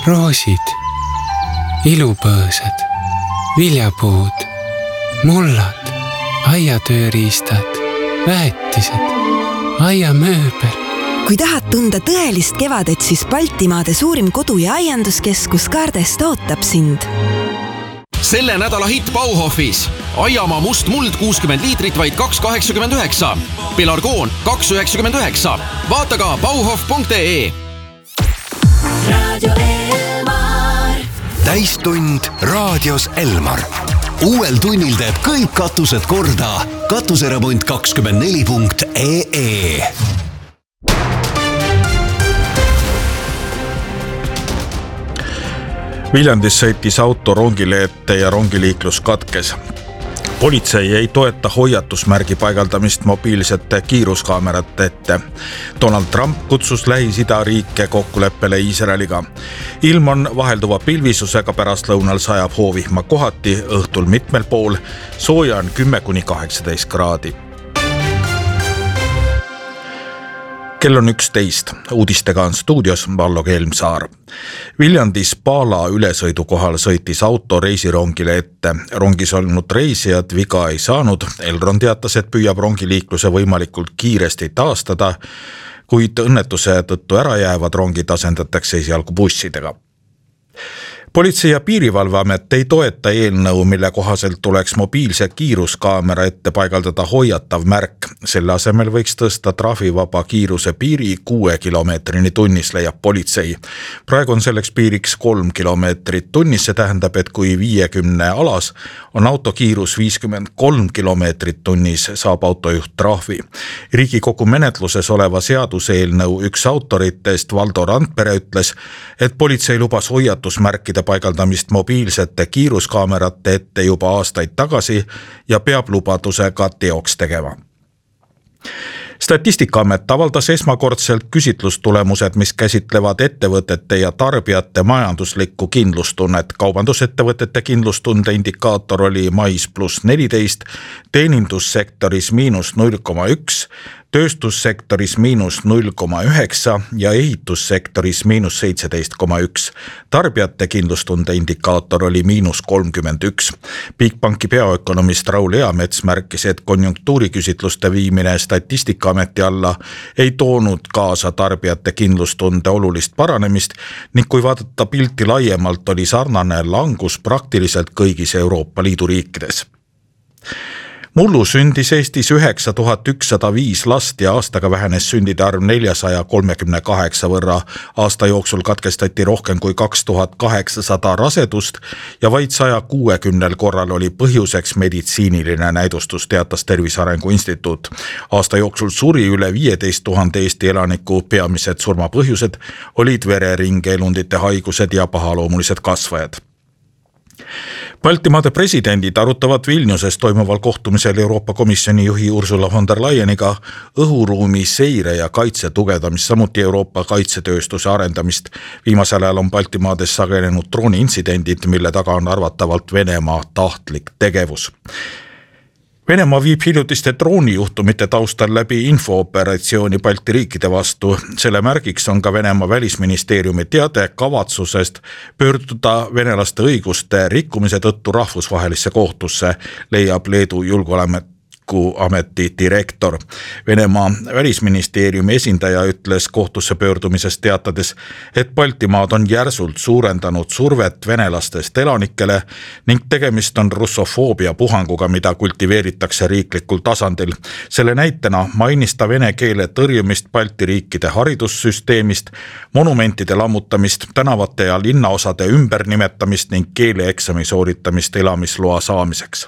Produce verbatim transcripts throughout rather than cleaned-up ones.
roosid, ilupõõsad, viljapuud, mullad, aiatööriistad, väetised, aiamööbel. Kui tahad tunda tõelist kevadet, siis Baltimaade suurim kodu- ja aianduskeskus Kaardest ootab sind. Selle nädala hitt Bauhofis. Aiamaa must muld kuuskümmend liitrit vaid kaks kaheksakümmend üheksa. Pelargoon kaks üheksakümmend üheksa. Vaata ka bauhof punkt ee. Radio Elmar. Täistund raadios Elmar. Uuel tunnil teeb kõik katused korda. Katuseremont kakskümmend neli punkt ee. Viljandis sõitis auto rongile ette ja rongiliiklus katkes. Politsei ei toeta hoiatusmärgi paigaldamist mobiilsete kiiruskaamerate ette. Donald Trump kutsus Lähis-Ida riike kokkuleppele Iisraeliga. Ilm on vahelduva pilvisusega, pärastlõunal sajab hoovihma kohati, õhtul mitmel pool, sooja on kümme kuni kaheksateist kraadi. Kell on üksteist. Uudistega on stuudios Vallo Kelmsaar. Viljandis Paala ülesõidu kohal sõitis auto reisirongile ette. Rongis olnud reisijad viga ei saanud. Elron teatas, et püüab rongiliikluse võimalikult kiiresti taastada, kuid õnnetuse tõttu ära jäävad rongid asendatakse esialgu bussidega. Politsei- ja piirivalveamet ei toeta eelnõu, mille kohaselt tuleks mobiilse kiiruskaamera ette paigaldada hoiatav märk. Selle asemel võiks tõsta trahvivaba kiiruse piiri kuue kilomeetrini tunnis, leiab politsei. Praegu on selleks piiriks kolm kilomeetrit tunnis, see tähendab, et kui viiekümne alas on autokiirus viiskümmend kolm kilomeetrit tunnis, saab autojuht trahvi. Riigikogu menetluses oleva seaduseelnõu üks autoritest Valdo Randpere ütles, et politsei lubas hoiatusmärkida paigaldamist mobiilsete kiiruskaamerate ette juba aastaid tagasi ja peab lubadusega teoks tegema. Statistikaamet avaldas esmakordselt küsitlustulemused, mis käsitlevad ettevõtete ja tarbijate majanduslikku kindlustunnet. Kaubandusettevõtete kindlustunde indikaator oli mais pluss neliteist, teenindussektoris miinus null koma üks, tööstussektoris miinus null koma üheksa ja ehitussektoris miinus seitseteist koma üks. Tarbijate kindlustunde indikaator oli miinus kolmkümmend üks. Bigbanki peaökonomist Raul Eamets märkis, et konjunktuuriküsitluste viimine Statistikaameti alla ei toonud kaasa tarbijate kindlustunde olulist paranemist ning kui vaadata pilti laiemalt, oli sarnane langus praktiliselt kõigis Euroopa Liidu riikides. Mullu sündis Eestis üheksa tuhat ükssada viis last ja aastaga vähenes sündide arv neljasaja kolmekümne kaheksa võrra. Aasta jooksul katkestati rohkem kui kaks tuhat kaheksasada rasedust ja vaid saja kuuekümnel korral oli põhjuseks meditsiiniline näidustus, teatas Tervise Arengu Instituut. Aasta jooksul suri üle viieteist tuhande Eesti elaniku, peamised surmapõhjused olid vereringeelundite haigused ja pahaloomulised kasvajad. Baltimaade presidendid arutavad Vilniuses toimuval kohtumisel Euroopa Komisjoni juhi Ursula von der Leyeniga õhuruumi seire ja kaitse tugevdamist, samuti Euroopa kaitsetööstuse arendamist. Viimasel ajal on Baltimaades sagenenud drooniintsidendid, mille taga on arvatavalt Venemaa tahtlik tegevus. Venemaa viib hiljutiste droonijuhtumite taustal läbi infooperatsiooni Balti riikide vastu. Selle märgiks on ka Venemaa välisministeeriumi teade kavatsusest pöörduda venelaste õiguste rikkumise tõttu rahvusvahelisse kohtusse, leiab Leedu julgeolekuameti direktor. Venemaa välisministeeriumi esindaja ütles kohtusse pöördumisest teatades, et Baltimaad on järsult suurendanud survet venelastest elanikele ning tegemist on russofoobia puhanguga, mida kultiveeritakse riiklikul tasandil. Selle näitena mainis ta vene keele tõrjumist Balti riikide haridussüsteemist, monumentide lammutamist, tänavate ja linnaosade ümbernimetamist ning keeleeksami sooritamist elamisloa saamiseks.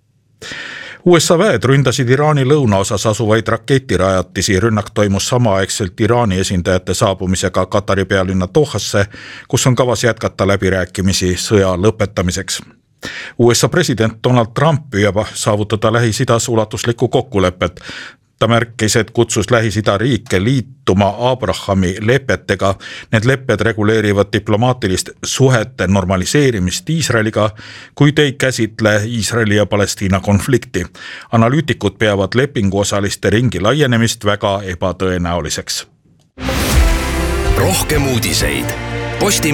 U S A väed ründasid Iraani lõunaosas asuvaid raketirajatisi. Rünnak toimus samaaegselt Iraani esindajate saabumisega Katari pealinna Dohasse, kus on kavas jätkata läbirääkimisi sõja lõpetamiseks. U S A president Donald Trump püüab saavutada Lähis-Idas ulatuslikku kokkulepet. Ta märkis, et kutsus Lähis-Ida riike liituma Abrahami lepetega. Need lepped reguleerivad diplomaatilist suhete normaliseerimist Iisraeliga, kuid ei käsitle Iisraeli ja Palestiina konflikti. Analüütikud peavad lepinguosaliste ringi laienemist väga ebatõenäoliseks. Rohkem uudiseid. Posti